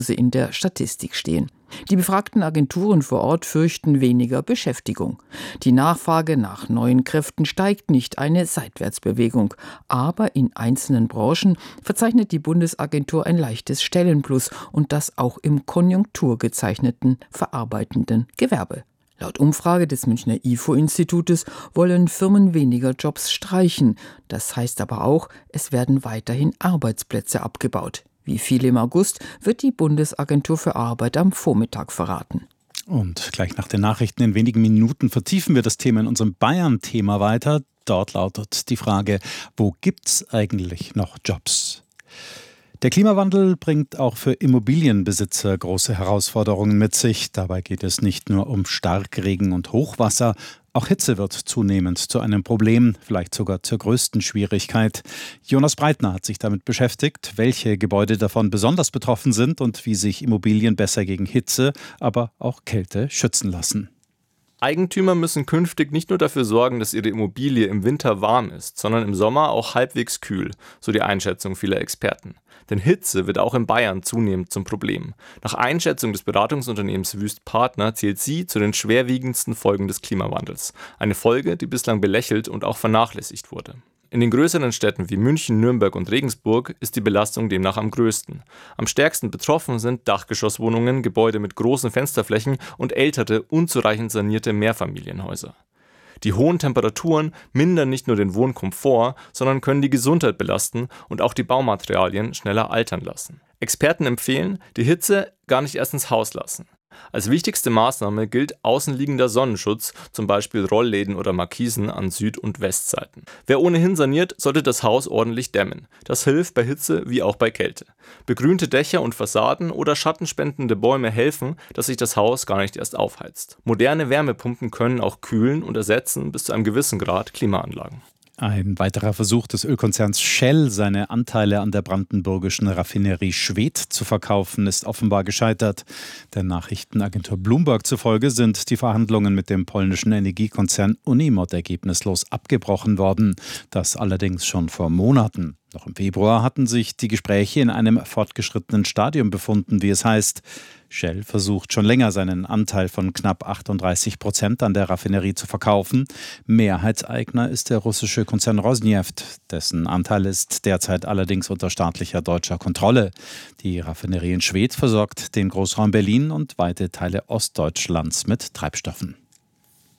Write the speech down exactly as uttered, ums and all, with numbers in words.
in der Statistik stehen. Die befragten Agenturen vor Ort fürchten weniger Beschäftigung. Die Nachfrage nach neuen Kräften steigt, nicht eine Seitwärtsbewegung. Aber in einzelnen Branchen verzeichnet die Bundesagentur ein leichtes Stellenplus und das auch im konjunkturgezeichneten verarbeitenden Gewerbe. Laut Umfrage des Münchner I F O-Institutes wollen Firmen weniger Jobs streichen. Das heißt aber auch, es werden weiterhin Arbeitsplätze abgebaut. Wie viel im August, wird die Bundesagentur für Arbeit am Vormittag verraten. Und gleich nach den Nachrichten in wenigen Minuten vertiefen wir das Thema in unserem Bayern-Thema weiter. Dort lautet die Frage, wo gibt's eigentlich noch Jobs? Der Klimawandel bringt auch für Immobilienbesitzer große Herausforderungen mit sich. Dabei geht es nicht nur um Starkregen und Hochwasser. Auch Hitze wird zunehmend zu einem Problem, vielleicht sogar zur größten Schwierigkeit. Jonas Breitner hat sich damit beschäftigt, welche Gebäude davon besonders betroffen sind und wie sich Immobilien besser gegen Hitze, aber auch Kälte schützen lassen. Eigentümer müssen künftig nicht nur dafür sorgen, dass ihre Immobilie im Winter warm ist, sondern im Sommer auch halbwegs kühl, so die Einschätzung vieler Experten. Denn Hitze wird auch in Bayern zunehmend zum Problem. Nach Einschätzung des Beratungsunternehmens Wüst Partner zählt sie zu den schwerwiegendsten Folgen des Klimawandels. Eine Folge, die bislang belächelt und auch vernachlässigt wurde. In den größeren Städten wie München, Nürnberg und Regensburg ist die Belastung demnach am größten. Am stärksten betroffen sind Dachgeschosswohnungen, Gebäude mit großen Fensterflächen und ältere, unzureichend sanierte Mehrfamilienhäuser. Die hohen Temperaturen mindern nicht nur den Wohnkomfort, sondern können die Gesundheit belasten und auch die Baumaterialien schneller altern lassen. Experten empfehlen, die Hitze gar nicht erst ins Haus lassen. Als wichtigste Maßnahme gilt außenliegender Sonnenschutz, zum Beispiel Rollläden oder Markisen an Süd- und Westseiten. Wer ohnehin saniert, sollte das Haus ordentlich dämmen. Das hilft bei Hitze wie auch bei Kälte. Begrünte Dächer und Fassaden oder schattenspendende Bäume helfen, dass sich das Haus gar nicht erst aufheizt. Moderne Wärmepumpen können auch kühlen und ersetzen bis zu einem gewissen Grad Klimaanlagen. Ein weiterer Versuch des Ölkonzerns Shell, seine Anteile an der brandenburgischen Raffinerie Schwedt zu verkaufen, ist offenbar gescheitert. Der Nachrichtenagentur Bloomberg zufolge sind die Verhandlungen mit dem polnischen Energiekonzern Unimod ergebnislos abgebrochen worden. Das allerdings schon vor Monaten. Noch im Februar hatten sich die Gespräche in einem fortgeschrittenen Stadium befunden, wie es heißt. Shell versucht schon länger, seinen Anteil von knapp achtunddreißig Prozent an der Raffinerie zu verkaufen. Mehrheitseigner ist der russische Konzern Rosneft. Dessen Anteil ist derzeit allerdings unter staatlicher deutscher Kontrolle. Die Raffinerie in Schwedt versorgt den Großraum Berlin und weite Teile Ostdeutschlands mit Treibstoffen.